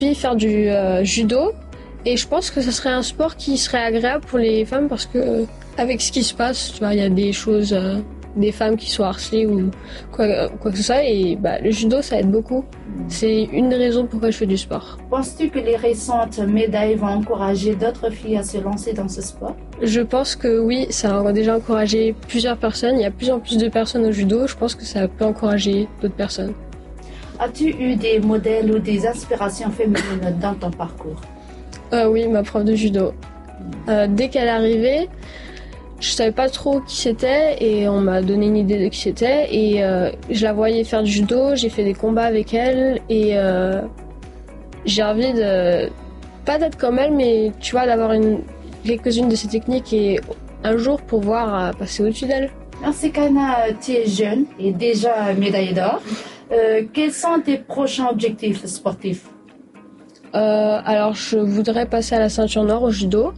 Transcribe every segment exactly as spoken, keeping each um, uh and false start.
Puis faire du euh, judo. Et je pense que ce serait un sport qui serait agréable pour les femmes parce que euh, avec ce qui se passe, tu vois, il y a des choses, euh, des femmes qui sont harcelées ou quoi, quoi que ce soit. Et bah, le judo, ça aide beaucoup. C'est une des raisons pourquoi je fais du sport. Penses-tu que les récentes médailles vont encourager d'autres filles à se lancer dans ce sport? Je pense que oui, ça a déjà encouragé plusieurs personnes. Il y a de plus en plus de personnes au judo. Je pense que ça peut encourager d'autres personnes. As-tu eu des modèles ou des inspirations féminines dans ton parcours? Euh, oui, ma prof de judo. Euh, dès qu'elle est arrivée, je savais pas trop qui c'était et on m'a donné une idée de qui c'était et euh, je la voyais faire du judo, j'ai fait des combats avec elle et euh, j'ai envie de pas d'être comme elle mais tu vois d'avoir une quelques-unes de ses techniques et un jour pouvoir passer au-dessus d'elle. Merci Kaina, tu es jeune et déjà médaillée d'or. Euh, quels sont tes prochains objectifs sportifs? Euh, alors, je voudrais passer à la ceinture noire au judo.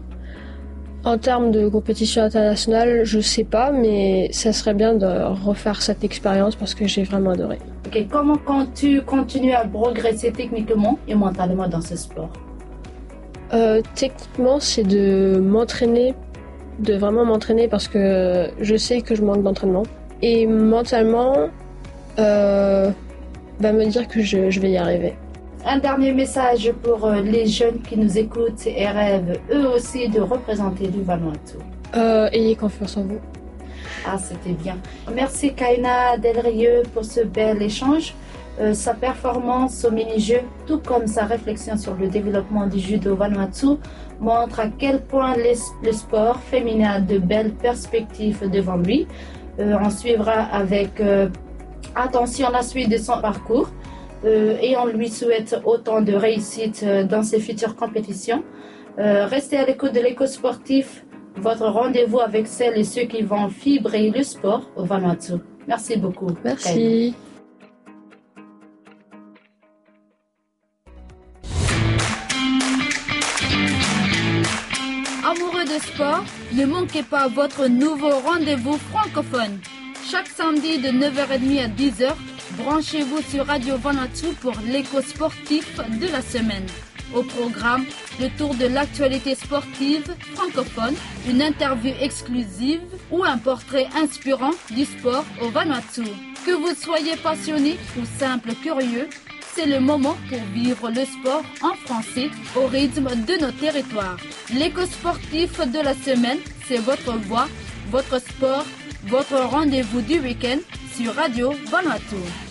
En termes de compétition internationale, je sais pas, mais ça serait bien de refaire cette expérience parce que j'ai vraiment adoré. Okay. Comment comptes-tu continuer à progresser techniquement et mentalement dans ce sport? euh, Techniquement, c'est de m'entraîner, de vraiment m'entraîner parce que je sais que je manque d'entraînement. Et mentalement, euh, bah me dire que je, je vais y arriver. Un dernier message pour les jeunes qui nous écoutent et rêvent eux aussi de représenter le Vanuatu. Euh, ayez confiance en vous. Ah, c'était bien. Merci Kaina Delrieux pour ce bel échange. Euh, sa performance au mini-jeu, tout comme sa réflexion sur le développement du judo Vanuatu, montre à quel point les, le sport féminin a de belles perspectives devant lui. Euh, on suivra avec euh, attention la suite de son parcours. Euh, et on lui souhaite autant de réussite euh, dans ses futures compétitions. Euh, restez à l'écoute de l'éco sportif, votre rendez-vous avec celles et ceux qui vont fibrer le sport au Vanuatu. Merci beaucoup. Merci. Amoureux de sport, ne manquez pas votre nouveau rendez-vous francophone. Chaque samedi de neuf heures trente à dix heures, branchez-vous sur Radio Vanuatu pour l'écho sportif de la semaine. Au programme, le tour de l'actualité sportive francophone, une interview exclusive ou un portrait inspirant du sport au Vanuatu. Que vous soyez passionné ou simple curieux, c'est le moment pour vivre le sport en français au rythme de nos territoires. L'écho sportif de la semaine, c'est votre voix, votre sport, votre rendez-vous du week-end sur Radio Vanuatu.